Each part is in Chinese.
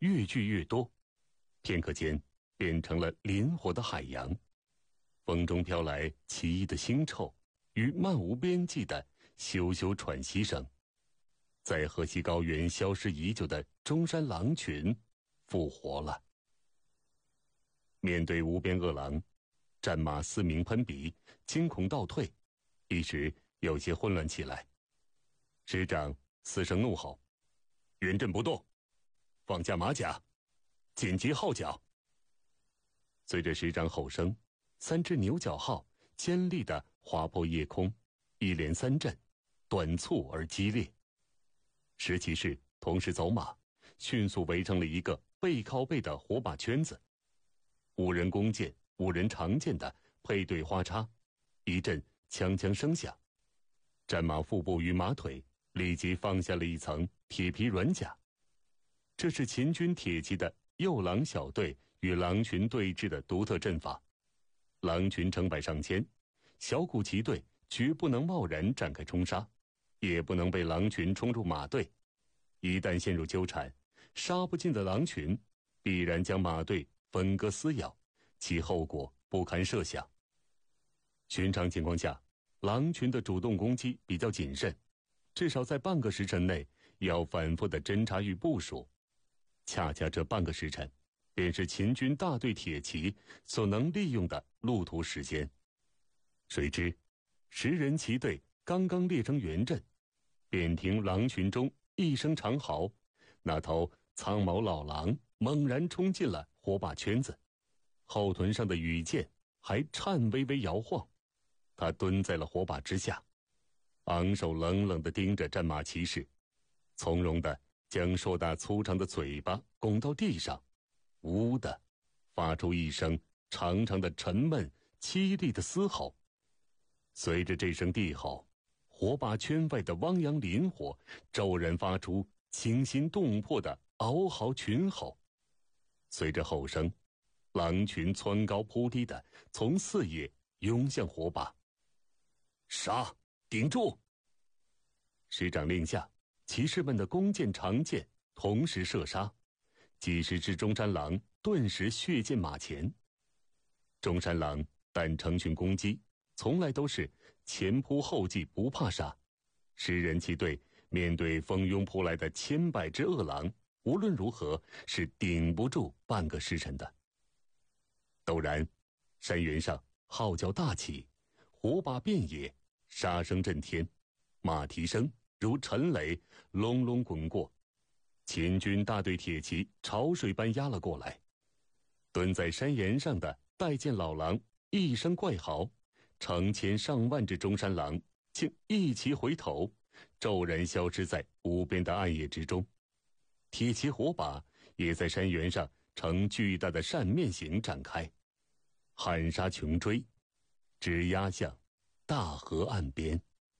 越聚越多，片刻间变成了林火的海洋。风中飘来奇异的腥臭与漫无边际的咻咻喘息声。在河西高原消失已久的中山狼群复活了。面对无边恶狼，战马嘶鸣喷鼻，惊恐倒退，一时有些混乱起来。师长嘶声怒吼：“原阵不动，放下马甲，紧急号角！”随着师长吼声，3只牛角号尖利地划破夜空，一连3阵，短促而激烈。10骑士同时走马，迅速围成了一个背靠背的火把圈子。5人弓箭，5人长箭的配对花插，一阵锵锵声响。战马腹部与马腿立即放下了一层铁皮软甲。这是秦军铁骑的诱狼小队与狼群对峙的独特阵法。狼群成百上千，小股骑队绝不能贸然展开冲杀，也不能被狼群冲入马队。一旦陷入纠缠，杀不尽的狼群必然将马队分割撕咬，其后果不堪设想。寻常情况下，狼群的主动攻击比较谨慎，至少在半个时辰内要反复的侦察与部署。恰恰这半个时辰，便是秦军大队铁骑所能利用的路途时间。谁知10人骑队刚刚列成圆阵，便听狼群中一声长嚎，那头苍毛老狼猛然冲进了火把圈子，后臀上的羽箭还颤巍巍摇晃。他蹲在了火把之下，昂首冷冷地盯着战马骑士，从容地将硕大粗长的嘴巴拱到地上，呜的发出一声长长的沉闷凄厉的嘶吼。随着这声地吼，火把圈外的汪洋林火骤然发出惊心动魄的嗷嚎群吼。随着吼声，狼群蹿高扑低的从4野涌向火把。杀！顶住！师长令下，骑士们的弓箭长箭同时射杀，几十只中山狼顿时血溅马前。中山狼但成群攻击，从来都是前仆后继，不怕杀。10人骑队面对蜂拥扑来的千百只恶狼，无论如何是顶不住半个时辰的。陡然，山原上号角大起，火把遍野，杀声震天，马蹄声如沉雷隆隆滚过。秦军大队铁骑潮水般压了过来。蹲在山岩上的带箭老狼一声怪嚎，成千上万只中山狼竟一齐回头，骤然消失在无边的暗夜之中。铁骑火把也在山原上呈巨大的扇面形展开，喊杀穷追，直压向大河岸边。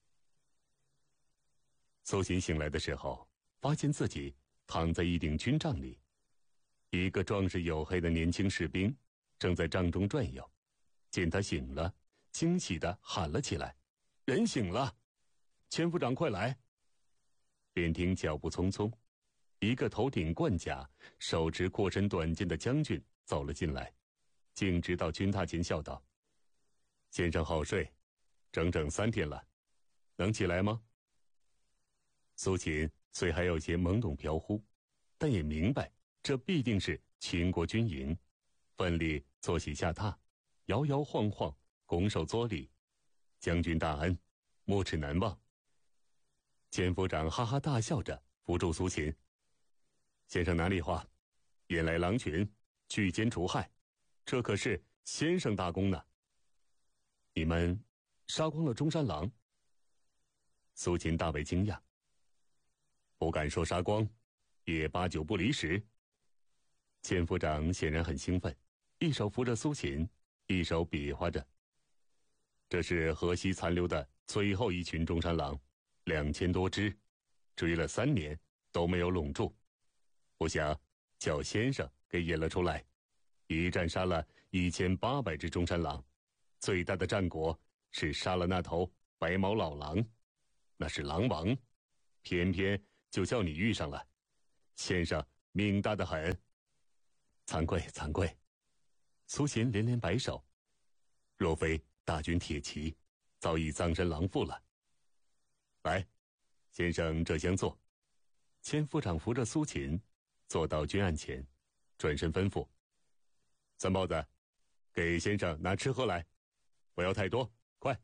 苏秦醒来的时候，发现自己躺在一顶军帐里，一个壮实黝黑的年轻士兵正在帐中转悠，见他醒了，惊喜地喊了起来：“人醒了，千夫长快来！”便听脚步匆匆，一个头顶冠甲、手持阔身短剑的将军走了进来，径直到军榻前笑道：“先生好睡，整整3天了，能起来吗？”苏秦虽还有些懵懂飘忽，但也明白这必定是秦国军营，奋力坐起下榻，摇摇晃晃，拱手作礼：“将军大恩，没齿难忘。”千夫长哈哈大笑着扶住苏秦：“先生哪里话？引来狼群，聚歼除害，这可是先生大功呢。”“你们杀光了中山狼？”苏秦大为惊讶：“不敢说杀光，也8、9不离10。”千夫长显然很兴奋，一手扶着苏秦，一手比划着：“这是河西残留的最后一群中山狼，2000多只，追了3年都没有拢住，不想叫先生给引了出来，一战杀了1800只中山狼，最大的战果是杀了那头白毛老狼，那是狼王，偏偏就叫你遇上了，先生命大得很。惭愧惭愧。苏秦连连摆手，若非大军铁骑，早已葬身狼腹了。来，先生这厢坐。千夫长扶着苏秦坐到军案前，转身吩咐：三豹子，给先生拿吃喝来，不要太多，快。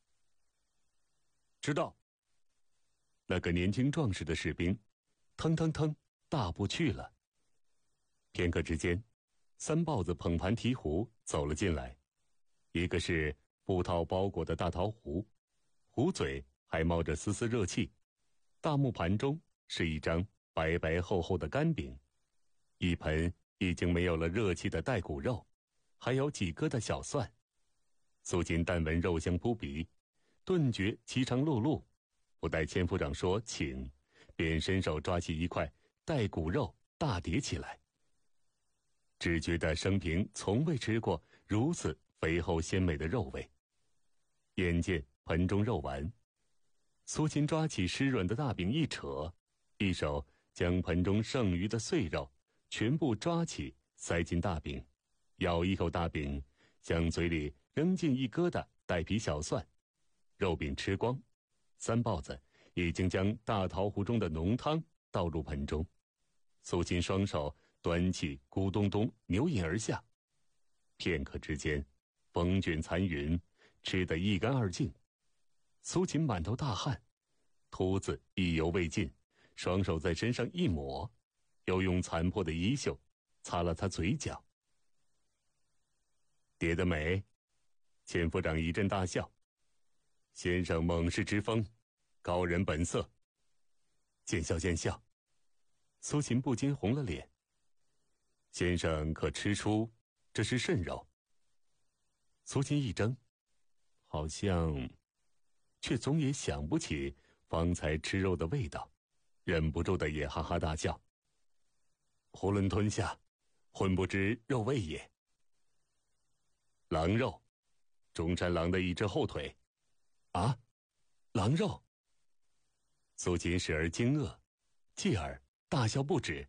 知道。那个年轻壮实的士兵腾腾腾大步去了。片刻之间，三豹子捧盘提壶走了进来，一个是布套包裹的大陶壶，壶嘴还冒着丝丝热气，大木盘中是一张白白厚厚的干饼，一盆已经没有了热气的带骨肉，还有几疙瘩小蒜。苏秦但闻肉香扑鼻，顿觉饥肠辘辘，不待千夫长说请，便伸手抓起一块带骨肉大叠起来。只觉得生平从未吃过如此肥厚鲜美的肉味。眼见盆中肉完，苏秦抓起湿润的大饼一扯，一手将盆中剩余的碎肉全部抓起塞进大饼，咬一口大饼，向嘴里扔进一疙瘩带皮小蒜。肉饼吃光，三豹子已经将大陶壶中的浓汤倒入盆中。苏秦双手端起，咕咚咚牛饮而下。片刻之间，风卷残云，吃得一干二净。苏秦满头大汗，秃子意犹未尽，双手在身上一抹，又用残破的衣袖擦了擦嘴角。叠得美。千夫长一阵大笑：先生猛士之风，高人本色。见笑见笑。苏秦不禁红了脸。先生可吃出这是甚肉？苏秦一怔，好像却总也想不起方才吃肉的味道，忍不住的也哈哈大笑。囫囵吞下，浑不知肉味也。狼肉，中山狼的一只后腿。啊，狼肉！苏秦时而惊愕，继而大笑不止。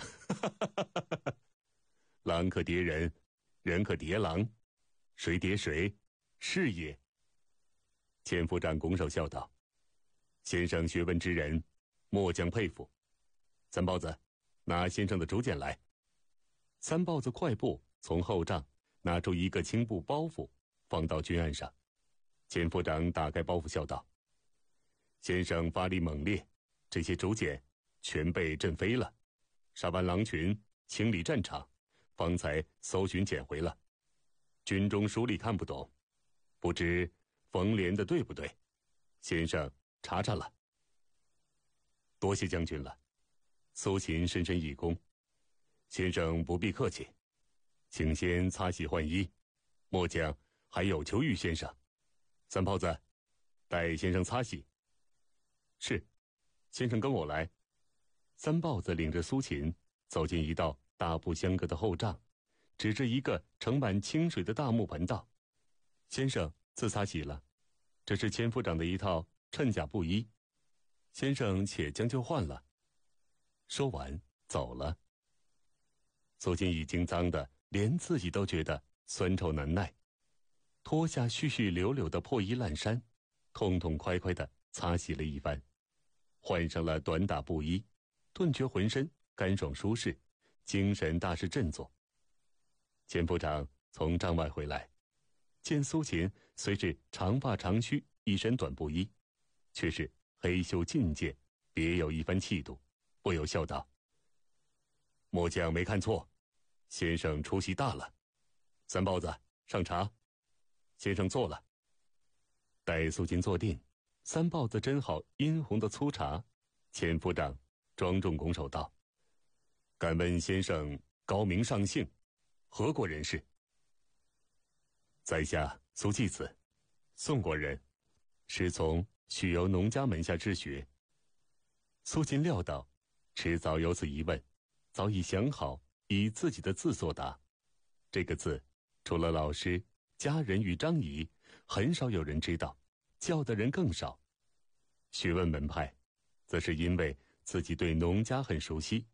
狼可叠人，人可叠狼，谁叠谁，是也。千夫长拱手笑道：先生学问之人，末将佩服。三豹子，拿先生的竹简来。三豹子快步从后帐拿出一个青布包袱，放到军案上。千夫长打开包袱笑道：先生发力猛烈，这些竹简全被震飞了，杀完狼群，清理战场，方才搜寻捡回了。军中书里看不懂，不知缝连的对不对？先生查查了。多谢将军了。苏秦深深一躬：先生不必客气，请先擦洗换衣，末将还有求于先生。三豹子，带先生擦洗。是，先生跟我来。三豹子领着苏秦走进一道大不相隔的后帐，指着一个盛满清水的大木盆道：先生自擦洗了，这是千夫长的一套衬甲布衣，先生且将就换了。说完走了。苏秦已经脏得连自己都觉得酸臭难耐，脱下絮絮柳柳的破衣烂衫，痛痛快快地擦洗了一番，换上了短打布衣，顿觉浑身干爽舒适，精神大是振作。千夫长从帐外回来，见苏秦虽是长发长须，一身短布衣，却是黑袖劲戒，别有一番气度，不由笑道：末将没看错，先生出息大了。三豹子，上茶。先生坐了。待苏秦坐定，三豹子斟好殷红的粗茶。千夫长庄重拱手道：敢问先生高明上姓，何国人士？在下苏季子，宋国人，师从许由农家门下之学。苏秦料到迟早有此疑问，早已想好以自己的字作答。这个字除了老师、家人与张仪，很少有人知道，叫的人更少。学问门派，则是因为自己对农家很熟悉，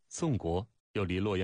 宋国又离洛阳